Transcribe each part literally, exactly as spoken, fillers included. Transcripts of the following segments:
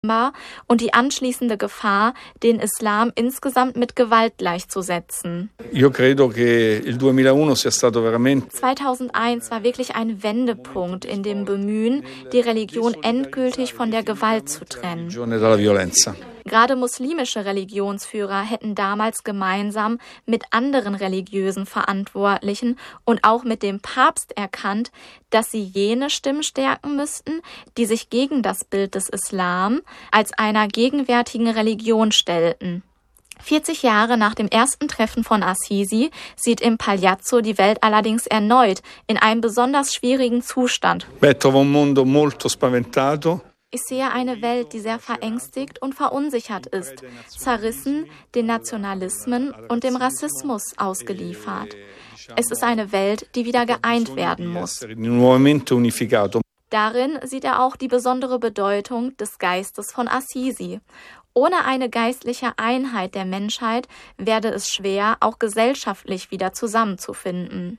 und die anschließende Gefahr, den Islam insgesamt mit Gewalt gleichzusetzen. Io credo che il duemilauno sia stato veramente zweitausendeins war wirklich ein Wendepunkt in dem Bemühen, die Religion endgültig von der Gewalt zu trennen. Gerade muslimische Religionsführer hätten damals gemeinsam mit anderen religiösen Verantwortlichen und auch mit dem Papst erkannt, dass sie jene Stimmen stärken müssten, die sich gegen das Bild des Islam als einer gegenwärtigen Religion stellten. vierzig Jahre nach dem ersten Treffen von Assisi sieht im Pagliazzo die Welt allerdings erneut in einem besonders schwierigen Zustand. Beh, trovo un mondo molto spaventato. Ich sehe eine Welt, die sehr verängstigt und verunsichert ist, zerrissen, den Nationalismen und dem Rassismus ausgeliefert. Es ist eine Welt, die wieder geeint werden muss. Darin sieht er auch die besondere Bedeutung des Geistes von Assisi. Ohne eine geistliche Einheit der Menschheit werde es schwer, auch gesellschaftlich wieder zusammenzufinden.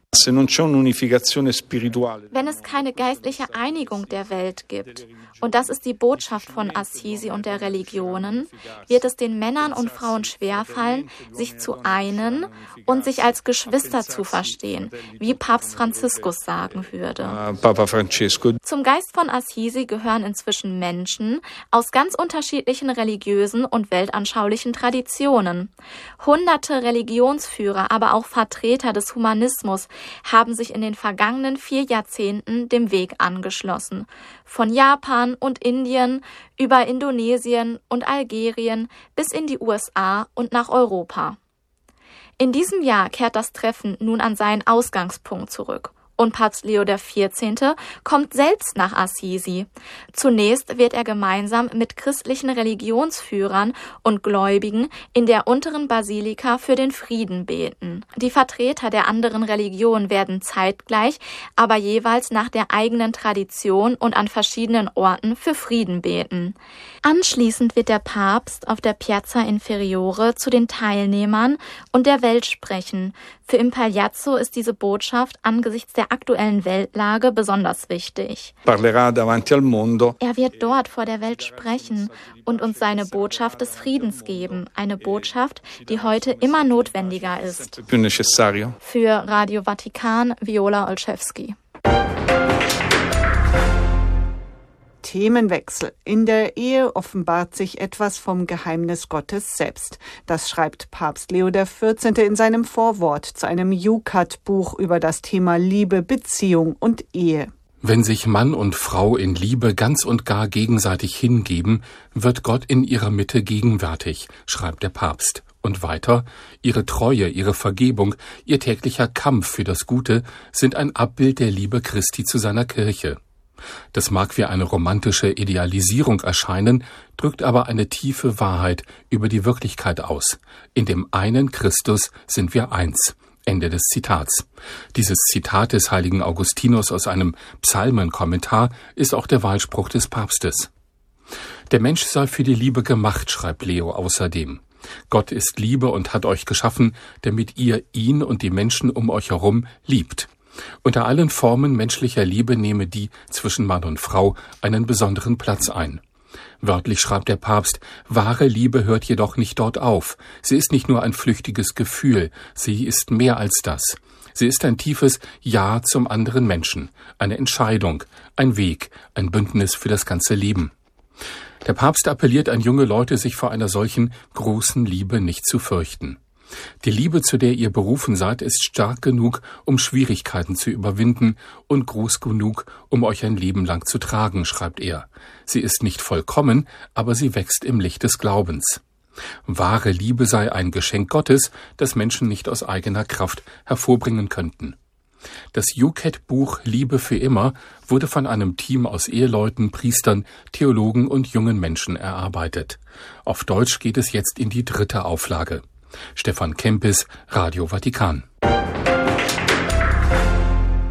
Wenn es keine geistliche Einigung der Welt gibt, und das ist die Botschaft von Assisi und der Religionen, wird es den Männern und Frauen schwerfallen, sich zu einen und sich als Geschwister zu verstehen, wie Papst Franziskus sagen würde. Papa Francesco. Zum Geist von Assisi gehören inzwischen Menschen aus ganz unterschiedlichen Religionen und weltanschaulichen Traditionen. Hunderte Religionsführer, aber auch Vertreter des Humanismus haben sich in den vergangenen vier Jahrzehnten dem Weg angeschlossen. Von Japan und Indien über Indonesien und Algerien bis in die U S A und nach Europa. In diesem Jahr kehrt das Treffen nun an seinen Ausgangspunkt zurück. Und Papst Leo der vierzehnte kommt selbst nach Assisi. Zunächst wird er gemeinsam mit christlichen Religionsführern und Gläubigen in der unteren Basilika für den Frieden beten. Die Vertreter der anderen Religionen werden zeitgleich, aber jeweils nach der eigenen Tradition und an verschiedenen Orten für Frieden beten. Anschließend wird der Papst auf der Piazza Inferiore zu den Teilnehmern und der Welt sprechen. Für im Pagliazzo ist diese Botschaft angesichts der aktuellen Weltlage besonders wichtig. Parlerà davanti al mondo. Er wird dort vor der Welt sprechen und uns seine Botschaft des Friedens geben. Eine Botschaft, die heute immer notwendiger ist. Più necessario. Für Radio Vatikan, Viola Olszewski. Themenwechsel. In der Ehe offenbart sich etwas vom Geheimnis Gottes selbst. Das schreibt Papst Leo der vierzehnte in seinem Vorwort zu einem Jukat-Buch über das Thema Liebe, Beziehung und Ehe. Wenn sich Mann und Frau in Liebe ganz und gar gegenseitig hingeben, wird Gott in ihrer Mitte gegenwärtig, schreibt der Papst. Und weiter, ihre Treue, ihre Vergebung, ihr täglicher Kampf für das Gute sind ein Abbild der Liebe Christi zu seiner Kirche. Das mag wie eine romantische Idealisierung erscheinen, drückt aber eine tiefe Wahrheit über die Wirklichkeit aus. In dem einen Christus sind wir eins. Ende des Zitats. Dieses Zitat des heiligen Augustinus aus einem Psalmenkommentar ist auch der Wahlspruch des Papstes. Der Mensch sei für die Liebe gemacht, schreibt Leo außerdem. Gott ist Liebe und hat euch geschaffen, damit ihr ihn und die Menschen um euch herum liebt. Unter allen Formen menschlicher Liebe nehme die zwischen Mann und Frau einen besonderen Platz ein. Wörtlich schreibt der Papst, wahre Liebe hört jedoch nicht dort auf. Sie ist nicht nur ein flüchtiges Gefühl, sie ist mehr als das. Sie ist ein tiefes Ja zum anderen Menschen, eine Entscheidung, ein Weg, ein Bündnis für das ganze Leben. Der Papst appelliert an junge Leute, sich vor einer solchen großen Liebe nicht zu fürchten. Die Liebe, zu der ihr berufen seid, ist stark genug, um Schwierigkeiten zu überwinden und groß genug, um euch ein Leben lang zu tragen, schreibt er. Sie ist nicht vollkommen, aber sie wächst im Licht des Glaubens. Wahre Liebe sei ein Geschenk Gottes, das Menschen nicht aus eigener Kraft hervorbringen könnten. Das Jukat-Buch Liebe für immer wurde von einem Team aus Eheleuten, Priestern, Theologen und jungen Menschen erarbeitet. Auf Deutsch geht es jetzt in die dritte Auflage. Stefan Kempis, Radio Vatikan.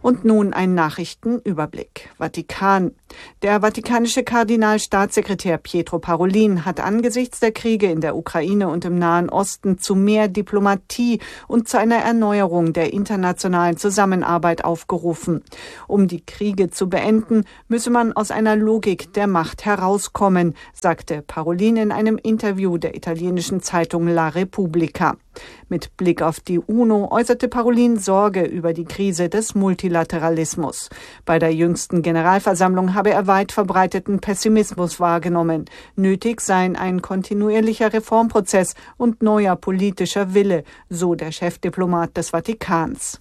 Und nun ein Nachrichtenüberblick. Vatikan. Der vatikanische Kardinalstaatssekretär Pietro Parolin hat angesichts der Kriege in der Ukraine und im Nahen Osten zu mehr Diplomatie und zu einer Erneuerung der internationalen Zusammenarbeit aufgerufen. Um die Kriege zu beenden, müsse man aus einer Logik der Macht herauskommen, sagte Parolin in einem Interview der italienischen Zeitung La Repubblica. Mit Blick auf die UNO äußerte Parolin Sorge über die Krise des Multilateralismus. Bei der jüngsten Generalversammlung habe er weit verbreiteten Pessimismus wahrgenommen. Nötig seien ein kontinuierlicher Reformprozess und neuer politischer Wille, so der Chefdiplomat des Vatikans.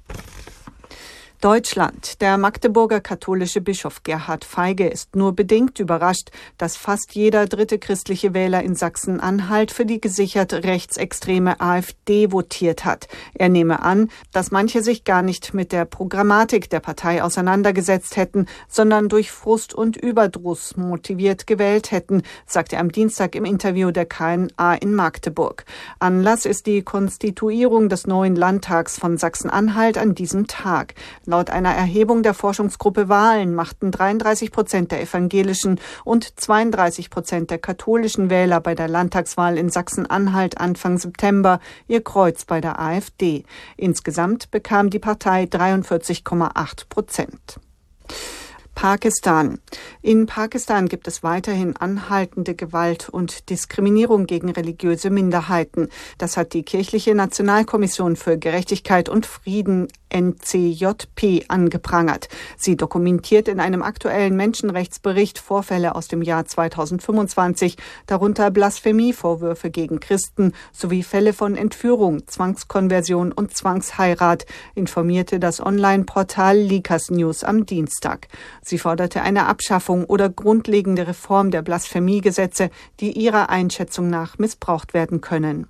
Deutschland. Der Magdeburger katholische Bischof Gerhard Feige ist nur bedingt überrascht, dass fast jeder dritte christliche Wähler in Sachsen-Anhalt für die gesichert rechtsextreme AfD votiert hat. Er nehme an, dass manche sich gar nicht mit der Programmatik der Partei auseinandergesetzt hätten, sondern durch Frust und Überdruss motiviert gewählt hätten, sagte er am Dienstag im Interview der K N A in Magdeburg. Anlass ist die Konstituierung des neuen Landtags von Sachsen-Anhalt an diesem Tag. Laut einer Erhebung der Forschungsgruppe Wahlen machten dreiunddreißig Prozent der evangelischen und zweiunddreißig Prozent der katholischen Wähler bei der Landtagswahl in Sachsen-Anhalt Anfang September ihr Kreuz bei der AfD. Insgesamt bekam die Partei dreiundvierzig Komma acht Prozent. Pakistan. In Pakistan gibt es weiterhin anhaltende Gewalt und Diskriminierung gegen religiöse Minderheiten. Das hat die Kirchliche Nationalkommission für Gerechtigkeit und Frieden N C J P angeprangert. Sie dokumentiert in einem aktuellen Menschenrechtsbericht Vorfälle aus dem Jahr zweitausendfünfundzwanzig, darunter Blasphemievorwürfe gegen Christen sowie Fälle von Entführung, Zwangskonversion und Zwangsheirat, informierte das Online-Portal Likas News am Dienstag. Sie forderte eine Abschaffung oder grundlegende Reform der Blasphemiegesetze, die ihrer Einschätzung nach missbraucht werden können.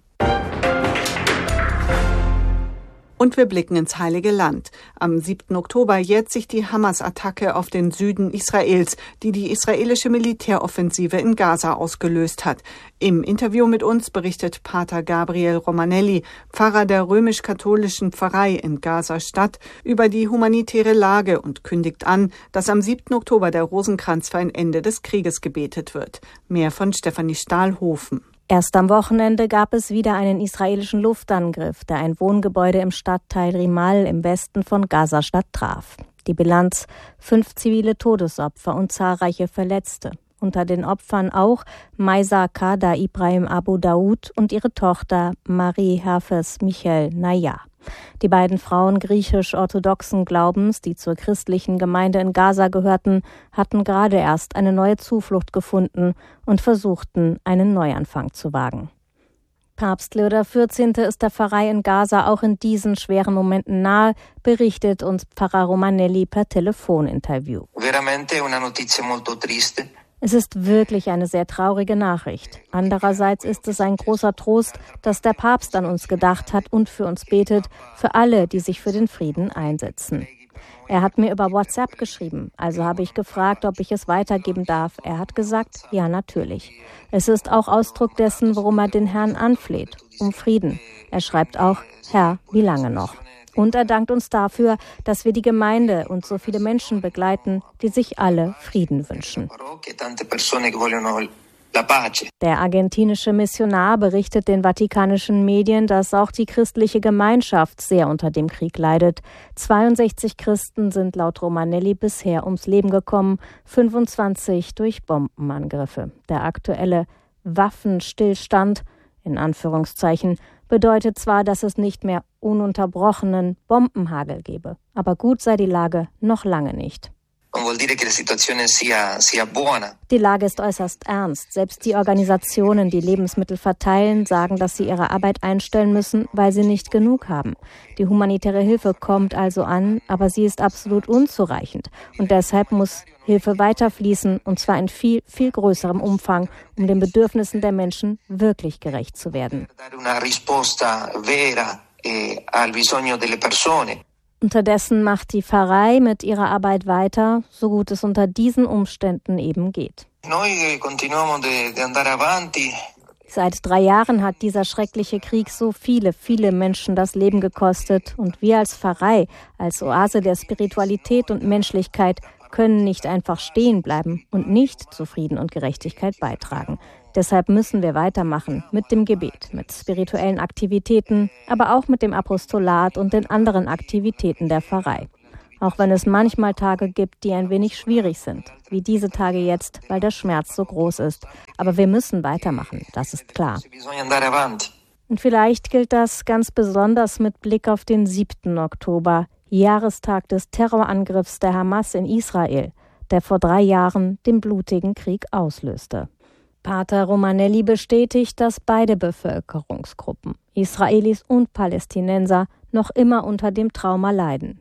Und wir blicken ins Heilige Land. Am siebten Oktober jährt sich die Hamas-Attacke auf den Süden Israels, die die israelische Militäroffensive in Gaza ausgelöst hat. Im Interview mit uns berichtet Pater Gabriel Romanelli, Pfarrer der römisch-katholischen Pfarrei in Gaza-Stadt, über die humanitäre Lage und kündigt an, dass am siebten Oktober der Rosenkranz für ein Ende des Krieges gebetet wird. Mehr von Stefanie Stahlhofen. Erst am Wochenende gab es wieder einen israelischen Luftangriff, der ein Wohngebäude im Stadtteil Rimal im Westen von Gaza-Stadt traf. Die Bilanz: fünf zivile Todesopfer und zahlreiche Verletzte. Unter den Opfern auch Maisa Kada Ibrahim Abu Daoud und ihre Tochter Marie Hafez Michel Naya. Die beiden Frauen griechisch-orthodoxen Glaubens, die zur christlichen Gemeinde in Gaza gehörten, hatten gerade erst eine neue Zuflucht gefunden und versuchten, einen Neuanfang zu wagen. Papst Leo der vierzehnte ist der Pfarrei in Gaza auch in diesen schweren Momenten nahe, berichtet uns Pfarrer Romanelli per Telefoninterview. Veramente una notizia molto triste. Es ist wirklich eine sehr traurige Nachricht. Andererseits ist es ein großer Trost, dass der Papst an uns gedacht hat und für uns betet, für alle, die sich für den Frieden einsetzen. Er hat mir über WhatsApp geschrieben, also habe ich gefragt, ob ich es weitergeben darf. Er hat gesagt, ja, natürlich. Es ist auch Ausdruck dessen, worum er den Herrn anfleht, um Frieden. Er schreibt auch, Herr, wie lange noch? Und er dankt uns dafür, dass wir die Gemeinde und so viele Menschen begleiten, die sich alle Frieden wünschen. Der argentinische Missionar berichtet den vatikanischen Medien, dass auch die christliche Gemeinschaft sehr unter dem Krieg leidet. zweiundsechzig Christen sind laut Romanelli bisher ums Leben gekommen, fünfundzwanzig durch Bombenangriffe. Der aktuelle Waffenstillstand, in Anführungszeichen, bedeutet zwar, dass es nicht mehr ununterbrochenen Bombenhagel gebe, aber gut sei die Lage noch lange nicht. Die Lage ist äußerst ernst. Selbst die Organisationen, die Lebensmittel verteilen, sagen, dass sie ihre Arbeit einstellen müssen, weil sie nicht genug haben. Die humanitäre Hilfe kommt also an, aber sie ist absolut unzureichend. Und deshalb muss Hilfe weiterfließen, und zwar in viel, viel größerem Umfang, um den Bedürfnissen der Menschen wirklich gerecht zu werden. Unterdessen macht die Pfarrei mit ihrer Arbeit weiter, so gut es unter diesen Umständen eben geht. Seit drei Jahren hat dieser schreckliche Krieg so viele, viele Menschen das Leben gekostet. Und wir als Pfarrei, als Oase der Spiritualität und Menschlichkeit, können nicht einfach stehen bleiben und nicht zu Frieden und Gerechtigkeit beitragen. Deshalb müssen wir weitermachen mit dem Gebet, mit spirituellen Aktivitäten, aber auch mit dem Apostolat und den anderen Aktivitäten der Pfarrei. Auch wenn es manchmal Tage gibt, die ein wenig schwierig sind, wie diese Tage jetzt, weil der Schmerz so groß ist. Aber wir müssen weitermachen, das ist klar. Und vielleicht gilt das ganz besonders mit Blick auf den siebten Oktober, Jahrestag des Terrorangriffs der Hamas in Israel, der vor drei Jahren den blutigen Krieg auslöste. Pater Romanelli bestätigt, dass beide Bevölkerungsgruppen, Israelis und Palästinenser, noch immer unter dem Trauma leiden.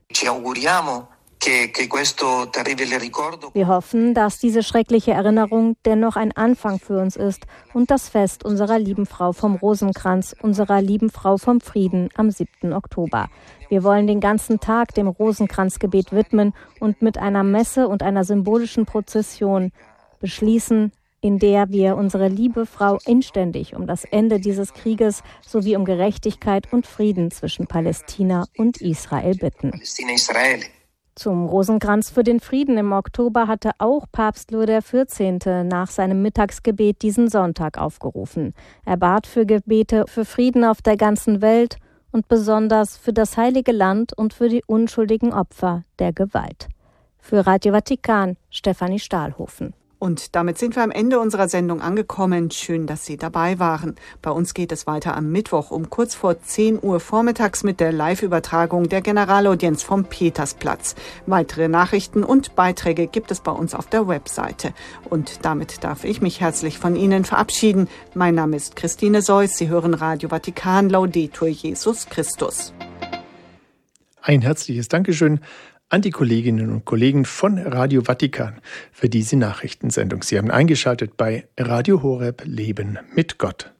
Wir hoffen, dass diese schreckliche Erinnerung dennoch ein Anfang für uns ist und das Fest unserer lieben Frau vom Rosenkranz, unserer lieben Frau vom Frieden am siebten Oktober. Wir wollen den ganzen Tag dem Rosenkranzgebet widmen und mit einer Messe und einer symbolischen Prozession beschließen, in der wir unsere liebe Frau inständig um das Ende dieses Krieges sowie um Gerechtigkeit und Frieden zwischen Palästina und Israel bitten. Zum Rosenkranz für den Frieden im Oktober hatte auch Papst Leo der vierzehnte nach seinem Mittagsgebet diesen Sonntag aufgerufen. Er bat für Gebete für Frieden auf der ganzen Welt und besonders für das Heilige Land und für die unschuldigen Opfer der Gewalt. Für Radio Vatikan, Stefanie Stahlhofen. Und damit sind wir am Ende unserer Sendung angekommen. Schön, dass Sie dabei waren. Bei uns geht es weiter am Mittwoch um kurz vor zehn Uhr vormittags mit der Live-Übertragung der Generalaudienz vom Petersplatz. Weitere Nachrichten und Beiträge gibt es bei uns auf der Webseite. Und damit darf ich mich herzlich von Ihnen verabschieden. Mein Name ist Christine Seuss. Sie hören Radio Vatikan. Laudetur Jesus Christus. Ein herzliches Dankeschön an die Kolleginnen und Kollegen von Radio Vatikan für diese Nachrichtensendung. Sie haben eingeschaltet bei Radio Horeb Leben mit Gott.